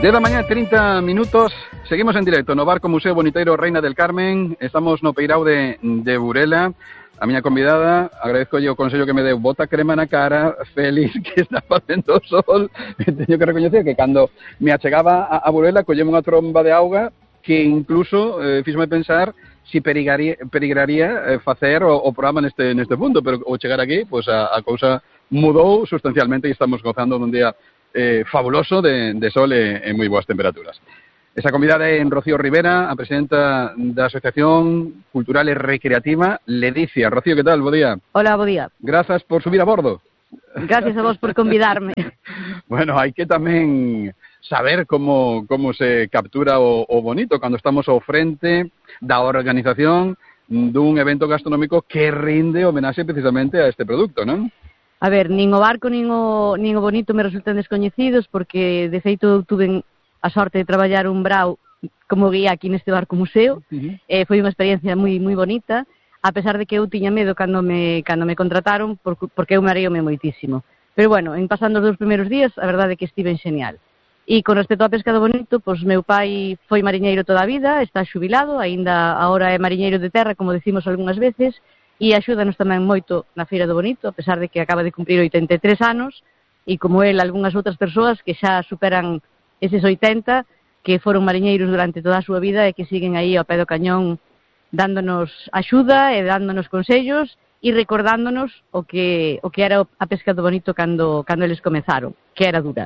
10 da mañá, 30 minutos. Seguimos en directo no Barco Museo Boniteiro Reina del Carmen. Estamos no Peirao de Burela. A miña convidada, agradezcolle o consello que me deu, bota crema na cara, Félix, que está facendo sol. Teño que recoñecer que cando me achegaba a Burela, colleme unha tromba de auga que incluso fíxome pensar si perigraría facer o programa neste punto, pero ao chegar aquí, pues a cousa mudou sustancialmente e estamos gozando dun día fabuloso de sol e moi boas temperaturas. Esa convidada é Rocío Rivera, a presidenta da Asociación Cultural e Recreativa Ledicia. Rocío, que tal? Bo día. Hola, bo día. Grazas por subir a bordo. Gracias a vos por convidarme. Bueno, hai que tamén saber como se captura o bonito cando estamos ao frente da organización dun evento gastronómico que rinde homenaxe precisamente a este produto, non? A ver, nin o barco nin o bonito me resultan descoñecidos porque, de feito, tuve a sorte de traballar un brao como guía aquí neste barco museo. Foi unha experiencia moi bonita, a pesar de que eu tiña medo cando me contrataron porque eu mareome moitísimo. Pero bueno, en pasando os 2 primeiros días, a verdade é que estiven genial. E con respecto á pesca do bonito, pois meu pai foi mariñeiro toda a vida, está xubilado, aínda agora é mariñeiro de terra, como decimos algunhas veces, e axúdanos tamén moito na Feira do Bonito, a pesar de que acaba de cumprir 83 anos, e como el, algunhas outras persoas que xa superan eses 80, que foron mariñeiros durante toda a súa vida e que siguen aí ao pé do cañón dándonos axuda e dándonos consellos e recordándonos o que era a pesca do bonito cando eles comezaron, que era dura.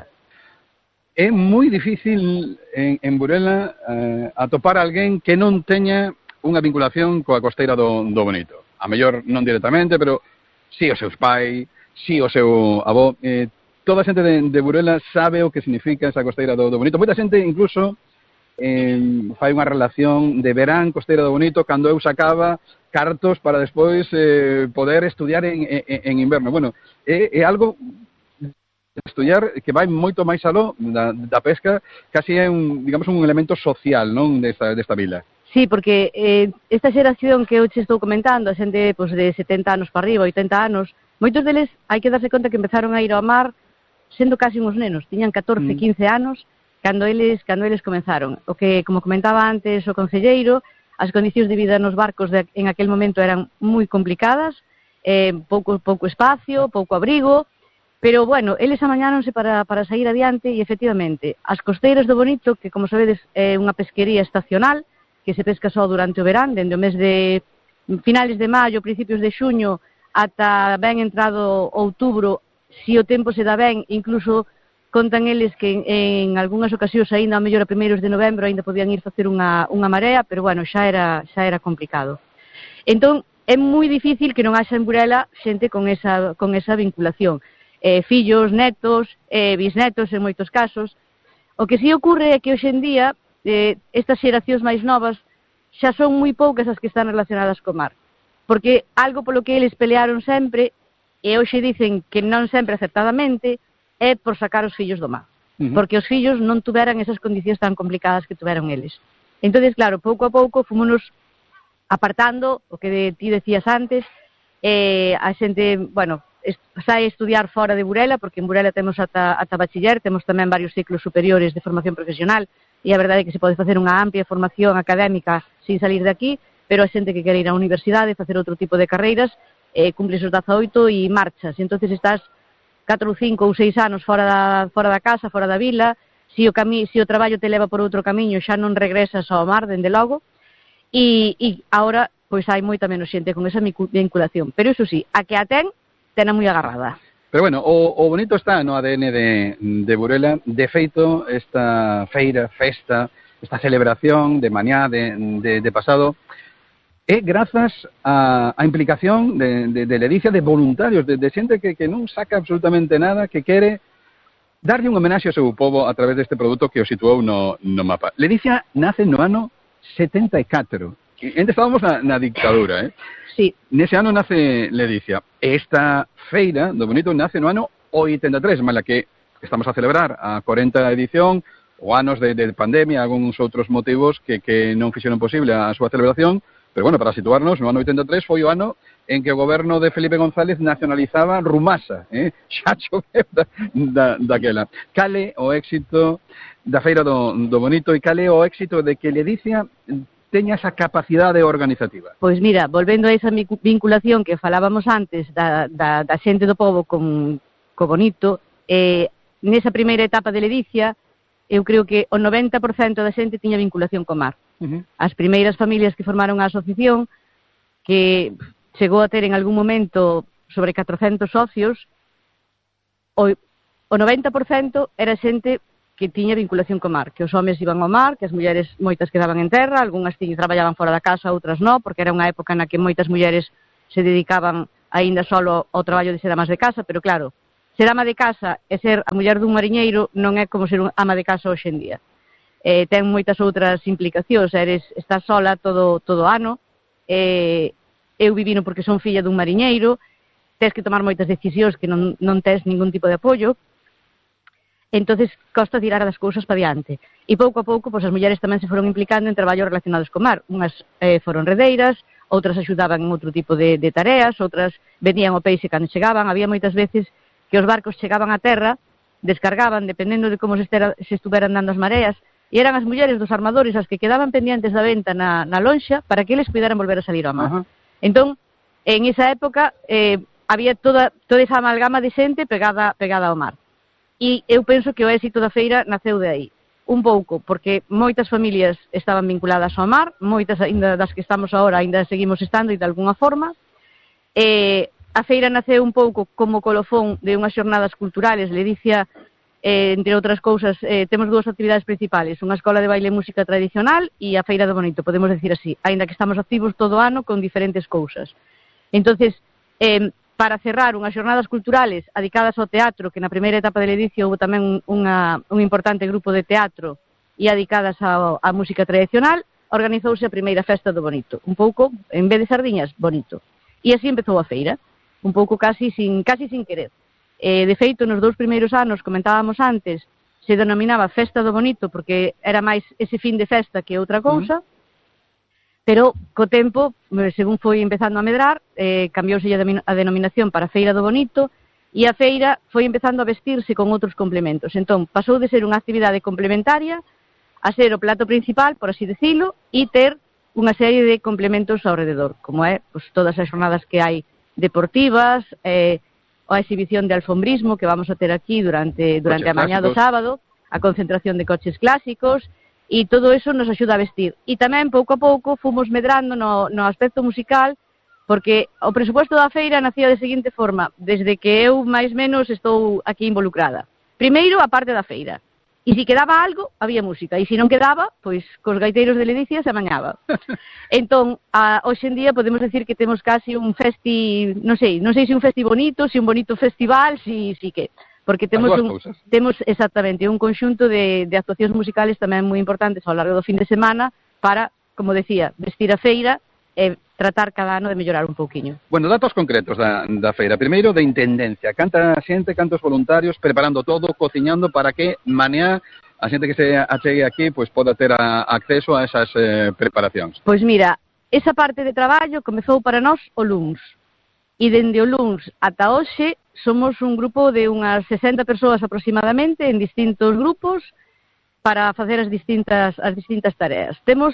É moi difícil en Burela atopar alguén que non teña unha vinculación coa costeira do bonito. A mellor non directamente, pero si os seus pais, si o seu avó. Toda a xente de Burela sabe o que significa esa costeira do bonito. Moita xente incluso fai unha relación de verán costeira do bonito cando eu sacaba cartos para despois poder estudiar en inverno. Bueno, é algo de estudiar que vai moito máis aló da pesca, casi é un elemento social, non, desta vila. Sí, porque esta xeración que eu che estou comentando, a xente pues, de 70 anos para arriba, 80 anos, moitos deles hai que darse conta que empezaron a ir ao mar sendo casi uns nenos, tiñan 14, 15 anos cando eles comenzaron. O que, como comentaba antes o concelleiro, as condicións de vida nos barcos en aquel momento eran moi complicadas, pouco espacio, pouco abrigo, pero bueno, eles amañáronse para sair adiante e efectivamente, as costeiras do Bonito, que como sabedes é unha pesquería estacional, que se pesca só durante o verán, dende o mes de finales de maio, principios de xuño, ata ben entrado outubro. Si o tempo se dá ben, incluso contan eles que en algunhas ocasións aínda a mellor a primeiros de novembro aínda podían ir facer unha marea, pero bueno, xa era complicado. Entón, é moi difícil que non haxa en Burela xente con esa vinculación. Fillos, netos, bisnetos en moitos casos. O que si ocurre é que hoxe en día estas xeracións máis novas xa son moi poucas as que están relacionadas co mar. Porque algo polo que eles pelearon sempre, e hoxe dicen que non sempre acertadamente, é por sacar os fillos do mar. Porque os fillos non tuveran esas condicións tan complicadas que tuveron eles. Entón, claro, pouco a pouco fomos apartando, o que ti decías antes, a xente, bueno, sai a estudiar fora de Burela, porque en Burela temos ata bachiller, temos tamén varios ciclos superiores de formación profesional, e a verdade é que se pode facer unha amplia formación académica sin salir de aquí, pero a xente que quere ir á universidade, facer outro tipo de carreiras, cumples os 18 e marchas. E entonces estás 4 ou 5 ou 6 anos fora da casa, fora da vila. Si o traballo te leva por outro camiño, xa non regresas ao mar, dende logo. E agora, pois hai moita menos xente con esa vinculación. Pero iso sí, a que a tena moi agarrada. Pero bueno, o bonito está no ADN de Burela. De feito, esta festa, esta celebración de mañá, de pasado, é grazas á implicación de Ledicia, de voluntarios, de xente que non saca absolutamente nada, que quere darlle un homenaxe ao seu povo a través deste produto que o situou no mapa. Ledicia nace no ano 74. Ente estábamos na dictadura, Sí. Nese ano nace Ledicia. Esta feira do bonito nace no ano 83, mala que estamos a celebrar a 40 edición, o anos de pandemia, algúns outros motivos que non fixeron posible a súa celebración, Pero bueno, para situarnos, no ano 83 foi o ano en que o goberno de Felipe González nacionalizaba Rumasa, xa choveu daquela. Cale o éxito da Feira do Bonito e cale o éxito de que Ledicia teña esa capacidade organizativa? Pois mira, volvendo a esa vinculación que falábamos antes da xente do pobo co Bonito, nesa primeira etapa de Ledicia, eu creo que o 90% da xente tiña vinculación co mar. As primeiras familias que formaron a asociación, que chegou a ter en algún momento sobre 400 socios, o 90% era xente que tiña vinculación co mar, que os homes iban ao mar, que as mulleres moitas quedaban en terra, algunhas traballaban fora da casa, outras non, porque era unha época na que moitas mulleres se dedicaban aínda solo ao traballo de ser amas de casa, pero claro, ser ama de casa e ser a muller dun mariñeiro non é como ser ama de casa hoxe en día. Ten moitas outras implicacións, estás sola todo o ano, eu vivino porque son filla dun mariñeiro, tens que tomar moitas decisións que non tes ningún tipo de apoio, entonces costa tirar das cousas para diante. E pouco a pouco, as mulleres tamén se foron implicando en traballos relacionados co mar. Unhas foron redeiras, outras axudaban en outro tipo de tareas, outras vendían o peixe cando chegaban. Había moitas veces que os barcos chegaban a terra, descargaban, dependendo de como se estuveran dando as mareas, e eran as mulleres dos armadores as que quedaban pendientes da venta na lonxa para que eles puderan volver a salir ao mar. Entón, en esa época, había toda esa amalgama de xente pegada ao mar. E eu penso que o éxito da feira naceu de aí. Un pouco, porque moitas familias estaban vinculadas ao mar, moitas ainda das que estamos agora ainda seguimos estando e de alguna forma. A feira naceu un pouco como colofón de unhas xornadas culturales. Ledicia, entre outras cousas, temos dúas actividades principales, unha escola de baile e música tradicional e a Feira do Bonito, podemos decir así, aínda que estamos activos todo o ano con diferentes cousas. Entonces, para cerrar unhas xornadas culturales adicadas ao teatro, que na primeira etapa de Ledicia houve tamén un importante grupo de teatro e adicadas á música tradicional, organizouse a primeira festa do Bonito. Un pouco, en vez de sardiñas, bonito. E así empezou a feira, un pouco casi sin querer. De feito, nos 2 primeiros anos, comentábamos antes, se denominaba Festa do Bonito porque era máis ese fin de festa que outra cousa, pero co tempo, según foi empezando a medrar, cambiouse a denominación para Feira do Bonito e a feira foi empezando a vestirse con outros complementos. Entón, pasou de ser unha actividade complementaria a ser o plato principal, por así decirlo, e ter unha serie de complementos ao rededor, como é todas as jornadas que hai deportivas, a exhibición de alfombrismo que vamos a ter aquí durante a mañá do sábado, a concentración de coches clásicos, e todo eso nos axuda a vestir. E tamén, pouco a pouco, fomos medrando no aspecto musical, porque o presupuesto da feira nacía de seguinte forma, desde que eu, máis menos, estou aquí involucrada. Primeiro, a parte da feira. E se quedaba algo, había música. E se non quedaba, pois, cos gaiteiros de Ledicia se amañaba. Entón, hoxe en día podemos decir que temos casi un festi, non sei se un festi bonito, se un bonito festival, si que... Porque temos exactamente un conxunto de actuacións musicales tamén moi importantes ao largo do fin de semana para, como decía, vestir a feira e tratar cada ano de mellorar un pouquiño. Bueno, datos concretos da feira. Primeiro, de intendencia. Canta xente, cantos voluntarios, preparando todo, cociñando para que mañá a xente que se achegue aquí pois poda ter acceso a esas preparacións. Pois mira, esa parte de traballo comezou para nós o luns. E dende o luns ata hoxe somos un grupo de unhas 60 persoas aproximadamente en distintos grupos para facer as distintas tareas. Temos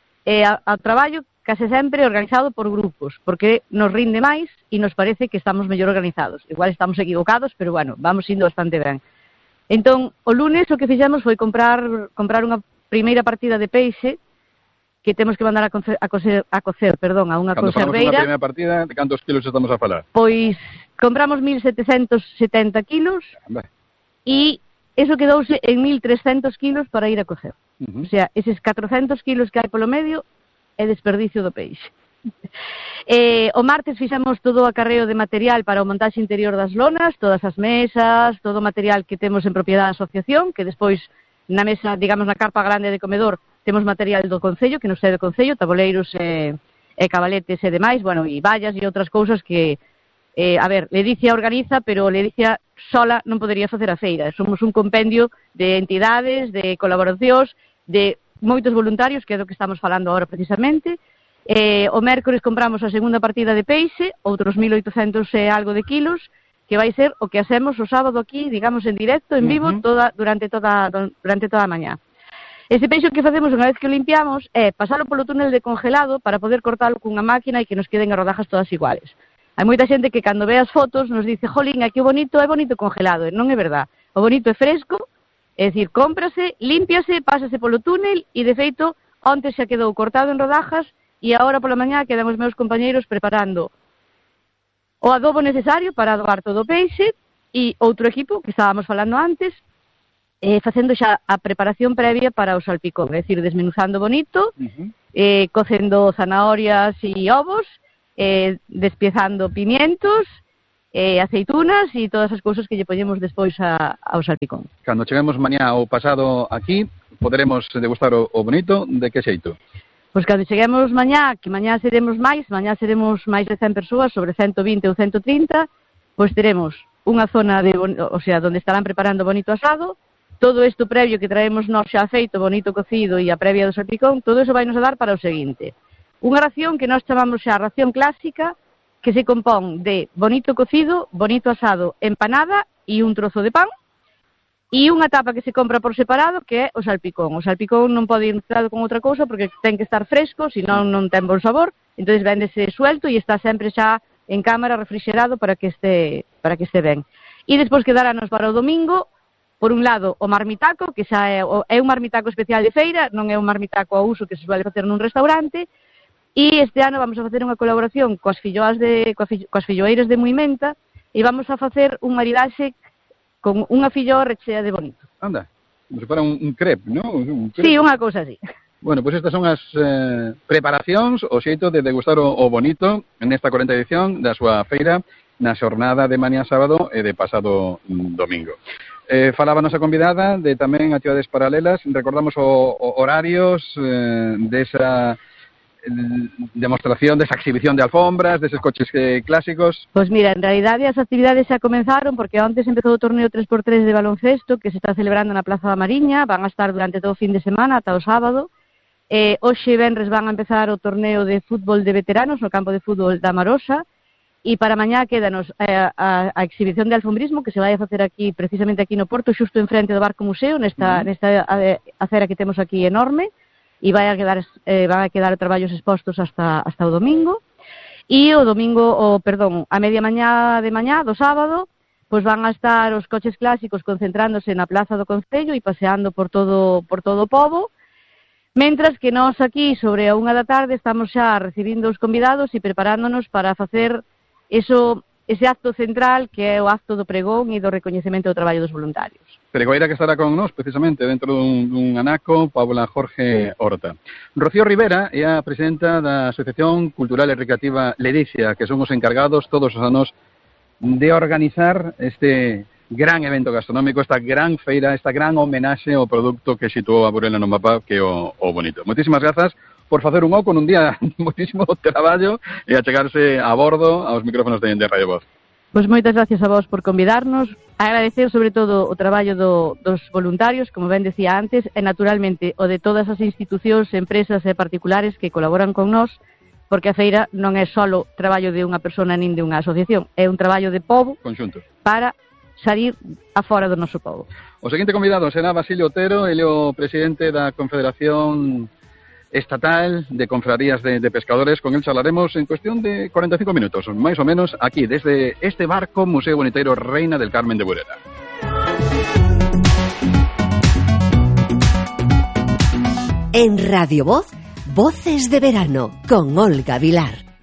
o traballo case sempre organizado por grupos, porque nos rinde máis e nos parece que estamos mellor organizados. Igual estamos equivocados, pero bueno, vamos indo bastante ben. Entón, o lunes o que fixemos foi comprar unha primeira partida de peixe que temos que mandar a cocer, a unha conserveira. Cando falamos unha primeira partida, de cantos kilos estamos a falar? Pois compramos 1.770 kilos e eso quedouse en 1.300 kilos para ir a cocer. O sea, eses 400 kilos que hai polo medio é desperdicio do peixe. O martes fixemos todo o acarreo de material para o montaxe interior das lonas, todas as mesas, todo o material que temos en propiedade da asociación, que despois na mesa, digamos, na carpa grande de comedor, temos material do Concello, que nos é do Concello, taboleiros e cabaletes e demais, bueno, e vallas e outras cousas que, a ver, Ledicia organiza, pero Ledicia sola non podería facer a feira. Somos un compendio de entidades, de colaboracións, de moitos voluntarios, que é do que estamos falando agora precisamente, O mércores compramos a segunda partida de peixe, outros 1.800 e algo de kilos, que vai ser o que hacemos o sábado aquí, digamos, en directo, en vivo, durante toda a mañá. Ese peixe que facemos unha vez que o limpiamos é pasalo polo túnel de congelado para poder cortalo cunha máquina e que nos queden as rodajas todas iguales. Hai moita xente que cando ve as fotos nos dice, jolín, aquí o bonito é bonito congelado, e non é verdad. O bonito é fresco, é dicir, cómprase, límpiase, pásase polo túnel e, de feito, onte xa quedou cortado en rodajas e agora pola mañá quedan os meus compañeiros preparando o adobo necesario para adobar todo o peixe e outro equipo, que estábamos falando antes, facendo xa a preparación previa para o salpicón, é dicir, desmenuzando bonito, cocendo zanahorias e ovos, despiezando pimientos, aceitunas e todas as cousas que lle poñemos despois ao salpicón. Cando cheguemos mañá ou pasado aquí, poderemos degustar o bonito, de que xeito? Pois cando cheguemos mañá, que mañá seremos máis de 100 persoas, sobre 120 ou 130, pois teremos unha zona onde estarán preparando bonito asado, todo isto previo que traemos nós xa feito, bonito cocido e a previa do salpicón, todo iso vai nos a dar para o seguinte. Unha ración que nós chamamos xa ración clásica, que se compón de bonito cocido, bonito asado, empanada e un trozo de pan, e unha tapa que se compra por separado, que é o salpicón. O salpicón non pode ir mezclado con outra cousa porque ten que estar fresco, senón non ten bon sabor, entón véndese suelto e está sempre xa en cámara refrigerado para que este ben. E despois quedarános para o domingo, por un lado, o marmitaco, que xa é un marmitaco especial de feira, non é un marmitaco ao uso que se suele facer nun restaurante, e este ano vamos a facer unha colaboración coas filloeiras de Muimenta e vamos a facer un maridaxe con unha filloa rechea de bonito. Anda, como se para un crepe, non? Sí, unha cousa así. Bueno, pois estas son as preparacións, o xeito de degustar o bonito nesta 40ª edición da súa feira na xornada de mañá sábado e de pasado domingo. Falaba a nosa convidada de tamén actividades paralelas. Recordamos horarios desa demostración, desa exhibición de alfombras, deses coches clásicos. Pois mira, en realidade as actividades xa comenzaron porque antes empezou o torneo 3x3 de baloncesto que se está celebrando na Plaza da Mariña, van a estar durante todo o fin de semana ata o sábado. Hoxe venres van a empezar o torneo de fútbol de veteranos no campo de fútbol da Marosa. E para mañá quédanos a exhibición de alfombrismo que se vai a facer aquí, precisamente aquí no Porto, xusto enfrente do Barco Museo, nesta acera que temos aquí enorme, e van a quedar traballos expostos hasta o domingo. E o domingo, a media mañá de mañá, do sábado, pois van a estar os coches clásicos concentrándose na Plaza do Concello e paseando por todo o pobo, mentras que nós aquí, sobre a 1 da tarde, estamos xa recibindo os convidados e preparándonos para facer ese acto central que é o acto do pregón e do recoñecemento do traballo dos voluntarios. Pregoeira que estará con nós precisamente dentro dun anaco, Paula Jorge Horta. Rocío Rivera é a presidenta da Asociación Cultural e Recreativa Ledicia, que son os encargados todos os anos de organizar este gran evento gastronómico, esta gran feira, esta gran homenaxe ao produto que situou a Burela no mapa, que é o bonito. Moitísimas grazas por facer un oco nun día moitísimo traballo e achegarse a bordo aos micrófonos de Radio Voz. Pois moitas gracias a vos por convidarnos, agradecer sobre todo o traballo dos voluntarios, como ben decía antes, e naturalmente o de todas as institucións, empresas e particulares que colaboran con nós, porque a feira non é só traballo de unha persona nin de unha asociación, é un traballo de pobo conxunto para salir afora do noso pobo. O seguinte convidado será Basilio Otero, ele o presidente da Confederación Estatal de Confrarías de Pescadores. Con él charlaremos en cuestión de 45 minutos, máis ou menos, aquí, desde este barco Museo Boniteiro Reina del Carmen de Burela. En Radio Voz, Voces de Verano, con Olga Vilar.